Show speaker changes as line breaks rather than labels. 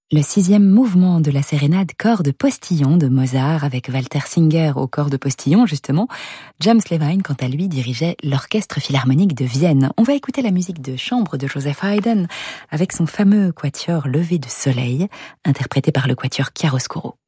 Le 6e mouvement de la sérénade Cor de Postillon de Mozart avec Walter Singer au cor de Postillon justement. James Levine, quant à lui, dirigeait l'Orchestre Philharmonique de Vienne. On va écouter la musique de chambre de Joseph Haydn avec son fameux quatuor Lever de soleil, interprété par le quatuor Chiaroscuro.